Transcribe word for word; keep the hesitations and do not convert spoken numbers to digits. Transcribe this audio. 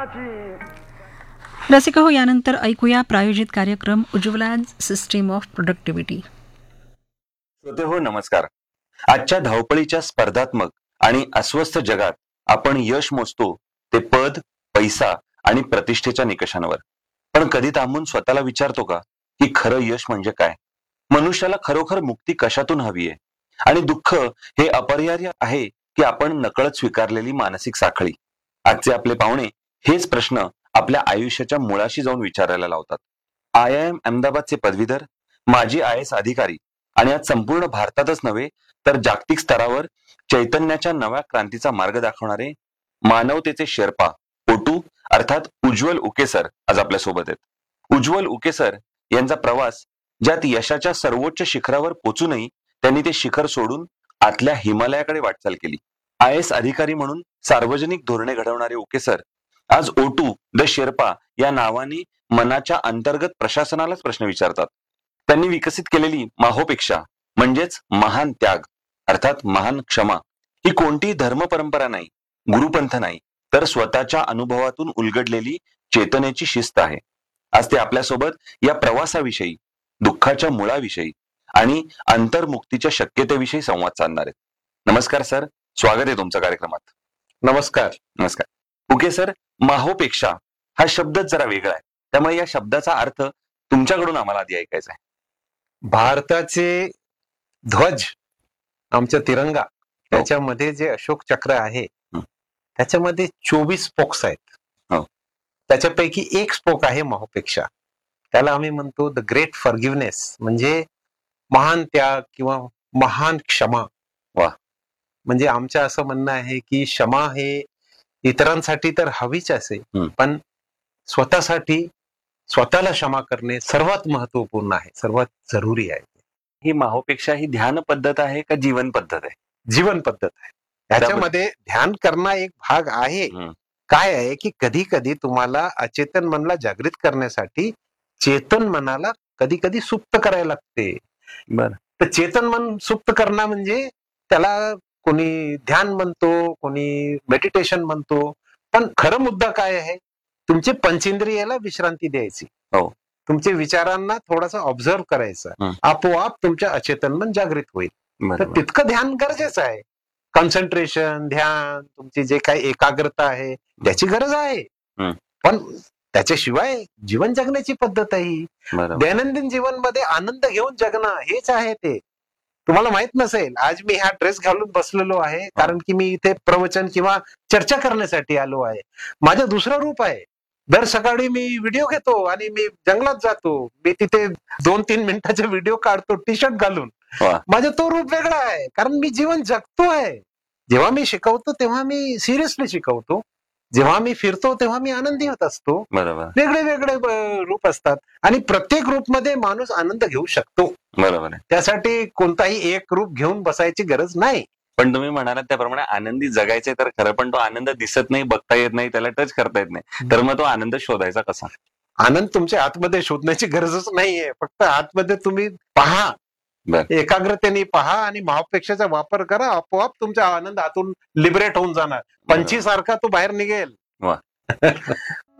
रसिक हो, यानंतर ऐकूया प्रायोजित कार्यक्रम उज्ज्वला सिस्टीम ऑफ प्रोडक्टिव्हिटी. श्रोते हो, नमस्कार. आजच्या धावपळीच्या स्पर्धात्मक आणि अस्वस्थ जगात आपण यश मोजतो ते पद, पैसा आणि प्रतिष्ठेच्या निकषांवर. पण कधी थांबून स्वतःला विचारतो का की खरं यश म्हणजे काय? मनुष्याला खरोखर मुक्ती कशातून हवी आहे? आणि दुःख हे अपरिहार्य आहे की आपण नकळत स्वीकारलेली मानसिक साखळी? आजचे आपले पाहुणे हेच प्रश्न आपल्या आयुष्याच्या मुळाशी जाऊन विचारायला लावतात. आय आय एम अहमदाबादचे पदवीधर, माजी आय एस अधिकारी आणि आज संपूर्ण भारतातच नव्हे तर जागतिक स्तरावर चैतन्याच्या नव्या क्रांतीचा मार्ग दाखवणारे मानवतेचे शेर्पा ओटू अर्थात उज्ज्वल उकेसर आज आपल्या सोबत आहेत. उज्ज्वल उकेसर यांचा प्रवास, ज्यात यशाच्या सर्वोच्च शिखरावर पोचूनही त्यांनी ते शिखर सोडून आतल्या हिमालयाकडे वाटचाल केली. आय एस अधिकारी म्हणून सार्वजनिक धोरणे घडवणारे उकेसर आज ओटू द शेर्पा या नावाने मनाच्या अंतर्गत प्रशासनालाच प्रश्न विचारतात. त्यांनी विकसित केलेली माहोपेक्षा म्हणजेच महान त्याग अर्थात महान क्षमा ही कोणतीही धर्म परंपरा नाही, गुरुपंथ नाही, तर स्वतःच्या अनुभवातून उलगडलेली चेतनेची शिस्त आहे. आज ते आपल्यासोबत या प्रवासाविषयी, दुःखाच्या मुळाविषयी आणि अंतर्मुक्तीच्या शक्यतेविषयी संवाद साधणार आहेत. नमस्कार सर, स्वागत आहे तुमच्या कार्यक्रमात. नमस्कार. नमस्कार. ओके सर, माहोपेक्षा हा शब्दच जरा वेगळा आहे, त्यामुळे या शब्दाचा अर्थ तुमच्याकडून आम्हाला आधी ऐकायचा आहे. भारताचे ध्वज, आमचा तिरंगा, त्याच्यामध्ये जे अशोक चक्र आहे त्याच्यामध्ये चोवीस स्पोक्स आहेत. त्याच्यापैकी एक स्पोक आहे माहोपेक्षा. त्याला आम्ही म्हणतो द ग्रेट फॉरगिव्हनेस, म्हणजे महान त्याग किंवा महान क्षमा. वा. म्हणजे आमचं असं म्हणणं आहे की क्षमा हे इतरांसाठी तर हवीच असेल, पण स्वतःसाठी स्वतःला क्षमा करणे सर्वात महत्वपूर्ण आहे, सर्वात जरुरी आहे. ही माहोपेक्षा ही ध्यान पद्धत आहे का जीवन पद्धत आहे? जीवन पद्धत आहे. याच्यामध्ये ध्यान करणं एक भाग आहे. काय आहे की कधी कधी तुम्हाला अचेतन मनला जागृत करण्यासाठी चेतन मनाला कधी कधी सुप्त करायला लागते. बरं. तर चेतन मन सुप्त करणं म्हणजे त्याला कोणी ध्यान म्हणतो, कोणी मेडिटेशन म्हणतो, पण खरं मुद्दा काय आहे? तुमचे पंचेंद्रियाला विश्रांती द्यायची. हो. तुमच्या विचारांना थोडासा ऑब्झर्व करायचं, आपोआप तुमच्या अचेतन मन जागृत होईल. तर तितकं ध्यान गरजेचं आहे. कॉन्सन्ट्रेशन, ध्यान, तुमची जे काही एकाग्रता आहे त्याची गरज आहे, पण त्याच्याशिवाय जीवन जगण्याची पद्धत आहे. दैनंदिन जीवन मध्ये आनंद घेऊन जगणं हेच आहे ते. तुम्हाला माहित नसेल, आज मी हा ड्रेस घालून बसलेलो आहे कारण की मी इथे प्रवचन किंवा चर्चा करण्यासाठी आलो आहे. माझं दुसरं रूप आहे. दर सकाळी मी व्हिडिओ घेतो आणि मी जंगलात जातो, मी तिथे दोन तीन मिनिटाचे व्हिडिओ काढतो टी शर्ट घालून. माझं तो रूप वेगळा आहे, कारण मी जीवन जगतो आहे. जेव्हा मी शिकवतो तेव्हा मी सिरियसली शिकवतो, जेव्हा मी फिरतो तेव्हा मी आनंदी होत असतो. वेगळे वेगळे रूप असतात आणि प्रत्येक रूप मध्ये माणूस आनंद घेऊ शकतो. बरोबर. त्यासाठी कोणताही एक रूप घेऊन बसायची गरज नाही. पण तुम्ही म्हणालात त्याप्रमाणे आनंदी जगायचे तर खरं, पण तो आनंद दिसत नाही, बघता येत नाही, त्याला टच करता येत नाही, तर मग तो आनंद शोधायचा कसा? आनंद तुमच्या आतमध्ये शोधण्याची गरजच नाहीये, फक्त आतमध्ये तुम्ही पहा, एकाग्रतेने पहा आणि माहोपेक्षाचा वापर करा, आपोआप तुमचा आनंद आतून लिबरेट होऊन जाणार. पंछी सारखा तो बाहेर निघेल.